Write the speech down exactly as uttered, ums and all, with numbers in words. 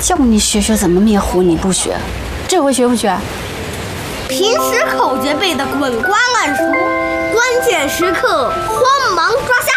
叫你学学怎么灭狐，你不学，这回学不学？ 平时口诀背得滚瓜烂熟，关键时刻慌忙抓瞎。